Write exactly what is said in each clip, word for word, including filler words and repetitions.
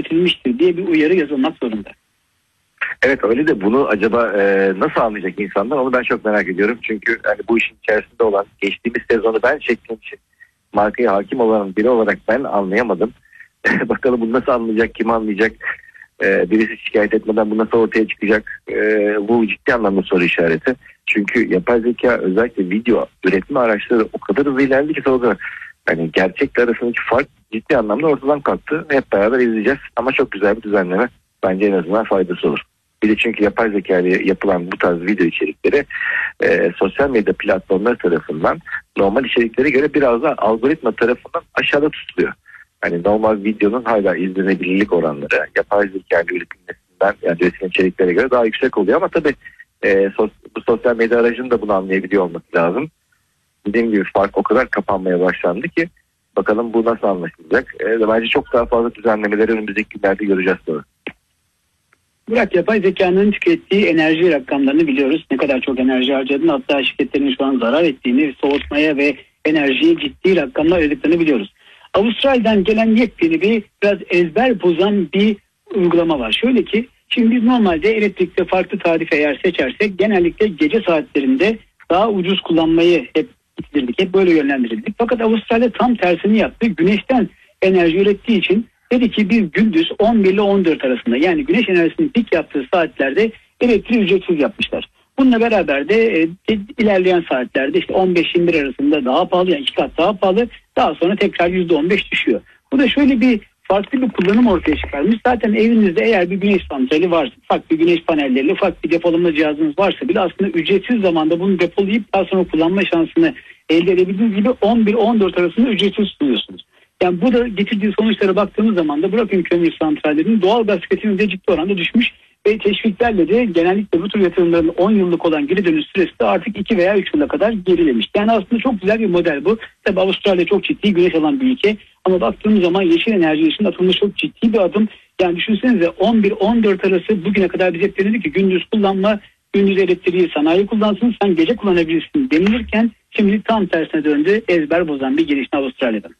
üretilmiştir diye bir uyarı yazılmak zorunda. Evet, öyle de bunu acaba e, nasıl anlayacak insanlar, onu ben çok merak ediyorum. Çünkü hani bu işin içerisinde olan, geçtiğimiz sezonu ben çektiğim için markaya hakim olan biri olarak ben anlayamadım. Bakalım bunu nasıl anlayacak, kim anlayacak, e, birisi şikayet etmeden bu nasıl ortaya çıkacak, e, bu ciddi anlamda soru işareti. Çünkü yapay zeka, özellikle video üretme araçları o kadar hızlı ilerledi ki sonra hani gerçekle arasındaki fark ciddi anlamda ortadan kalktı. Hep beraber izleyeceğiz ama çok güzel bir düzenleme, bence en azından faydası olur. Bir de çünkü yapay zeka ile yapılan bu tarz video içerikleri e, sosyal medya platformları tarafından normal içeriklere göre biraz daha algoritma tarafından aşağıda tutuluyor. Hani normal videonun hala izlenebilirlik oranları yapay zeka ile üretilmesinden, yani üretilen içeriklere göre daha yüksek oluyor ama tabii e, sos, bu sosyal medya aracının da bunu anlayabiliyor olması lazım. Dediğim gibi fark o kadar kapanmaya başlandı ki bakalım bu nasıl anlaşılacak. E, bence çok daha fazla düzenlemeleri önümüzdeki günlerde göreceğiz sonra. Burak, yapay zekanın tükettiği enerji rakamlarını biliyoruz. Ne kadar çok enerji harcadığını, hatta şirketlerin şu an zarar ettiğini, soğutmaya ve enerjiye ciddi rakamlar ödediklerini biliyoruz. Avustralya'dan gelen yepyeni bir biraz ezber bozan bir uygulama var. Şöyle ki, şimdi biz normalde elektrikte farklı tarife eğer seçersek genellikle gece saatlerinde daha ucuz kullanmayı hep itilirdik, hep böyle yönlendirildik. Fakat Avustralya tam tersini yaptı. Güneşten enerji ürettiği için dedi ki biz gündüz on bir ile on dört arasında, yani güneş enerjisinin pik yaptığı saatlerde elektriği ücretsiz yapmışlar. Bununla beraber de e, ilerleyen saatlerde işte on beş yirmi bir arasında daha pahalı, yani iki kat daha pahalı, daha sonra tekrar yüzde on beş düşüyor. Bu da şöyle bir farklı bir kullanım ortaya çıkarmış. Zaten evinizde eğer bir güneş santrali varsa, ufak bir güneş panelleri, ufak bir depolama cihazınız varsa bile aslında ücretsiz zamanda bunu depolayıp daha sonra kullanma şansını elde edebildiğiniz gibi on bir on dört arasında ücretsiz sunuyorsunuz. Yani bu da getirdiği sonuçlara baktığımız zaman da bırakın kömür santrallerinin doğal gaz tüketimi de ciddi oranda düşmüş ve teşviklerle de genellikle bu tür yatırımların on yıllık olan geri dönüş süresi de artık iki veya üç yıla kadar gerilemiş. Yani aslında çok güzel bir model bu. Tabii Avustralya çok ciddi güneş alan bir ülke ama baktığımız zaman yeşil enerji için atılmış çok ciddi bir adım. Yani düşünsenize on bir on dört arası bugüne kadar biz hep denildi ki gündüz kullanma, gündüz elektriği sanayi kullansın, sen gece kullanabilirsin denilirken şimdi tam tersine döndü, ezber bozan bir gelişme Avustralya'dan.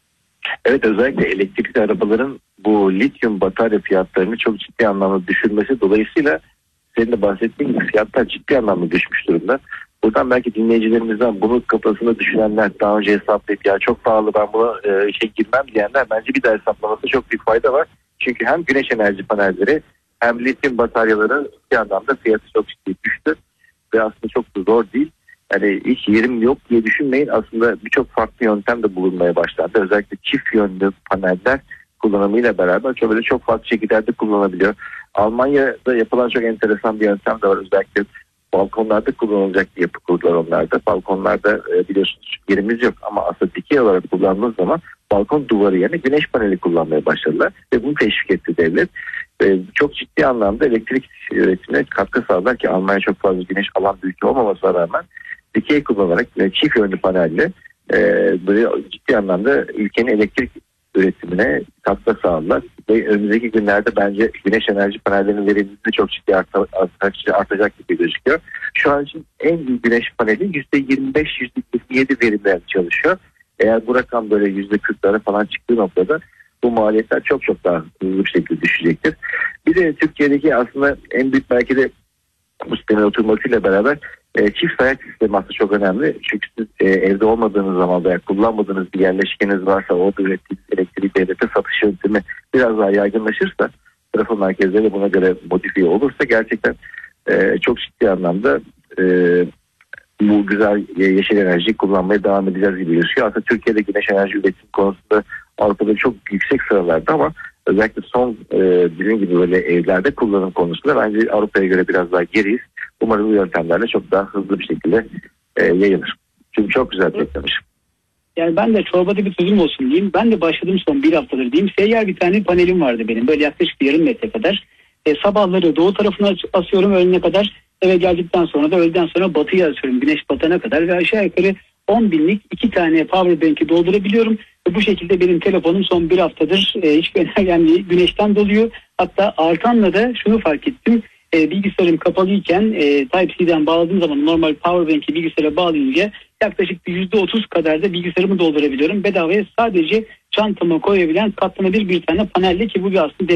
Evet, özellikle elektrikli arabaların bu lityum batarya fiyatlarını çok ciddi anlamda düşürmesi dolayısıyla senin de bahsettiğin gibi fiyatlar ciddi anlamda düşmüş durumda. Buradan belki dinleyicilerimizden bunu kafasında düşünenler, daha önce hesaplayıp ya çok pahalı ben buna e, şey girmem diyenler, bence bir daha hesaplaması çok büyük fayda var. Çünkü hem güneş enerji panelleri hem lityum bataryaların ciddi anlamda fiyatı çok ciddi düştü ve aslında çok da zor değil. Yani hiç yerim yok diye düşünmeyin. Aslında birçok farklı yöntem de bulunmaya başlandı. Özellikle çift yönlü paneller kullanımıyla beraber çok böyle çok farklı şekillerde kullanılabiliyor. Almanya'da yapılan çok enteresan bir yöntem de var. Özellikle balkonlarda kullanılacak bir yapı kurdular onlarda. Balkonlarda biliyorsunuz yerimiz yok ama aslında dikey olarak kullandığınız zaman balkon duvarı yerine güneş paneli kullanmaya başladılar. Ve bunu teşvik etti devlet. Ve çok ciddi anlamda elektrik üretimine katkı sağlar ki Almanya çok fazla güneş alan bir ülke olmamasına rağmen dikey kullanarak çift yönlü panelle e, böyle ciddi anlamda ülkenin elektrik üretimine katkı sağlar ve önümüzdeki günlerde bence güneş enerji panellerinin verimliliği de çok ciddi artacak, artacak gibi gözüküyor. Şu an için en büyük güneş paneli yüzde yirmi beş yüzde yirmi yedi verimle çalışıyor. Eğer bu rakam böyle yüzde kırklara falan çıktığı noktada bu maliyetler çok çok daha hızlı bir şekilde düşecektir. Bir de Türkiye'deki aslında en büyük belki de bu sistemin oturmasıyla beraber e, çift sayaç sistemi aslında çok önemli. Çünkü siz e, evde olmadığınız zaman veya kullanmadığınız bir yerleşkeniz varsa orada ürettiğiniz elektriği devlete satış yöntemi biraz daha yaygınlaşırsa, trafo merkezleri buna göre modifiye olursa gerçekten e, çok ciddi anlamda e, bu güzel yeşil enerjiyi kullanmaya devam edeceğiz gibi gözüküyor. Aslında Türkiye'de güneş enerji üretim konusunda Avrupa'da çok yüksek sıralarda ama özellikle son e, bizim gibi böyle evlerde kullanım konusunda bence Avrupa'ya göre biraz daha geriyiz. Umarım bu yöntemlerle çok daha hızlı bir şekilde e, yayılır. Çünkü çok güzel beklemiş. Yani ben de çorbada bir tuzum olsun diyeyim. Ben de başladım son bir haftadır diyeyim. Seyyar bir tane panelim vardı benim. Böyle yaklaşık yarım metre kadar. E, sabahları doğu tarafına asıyorum öğlene kadar. Eve geldikten sonra da öğleden sonra batıya asıyorum. Güneş batana kadar ve aşağı yukarı on binlik iki tane power bank'i doldurabiliyorum. Ve bu şekilde benim telefonum son bir haftadır e, hiçbir önemli güneşten doluyor. Hatta artanla da şunu fark ettim. E, bilgisayarım kapalıyken e, Type-C'den bağladığım zaman normal power bank'i bilgisayara bağlayınca yaklaşık yüzde otuz kadar da bilgisayarımı doldurabiliyorum. Bedavaya sadece çantama koyabilen katlanabilir bir tane panelle, ki bu bir aslında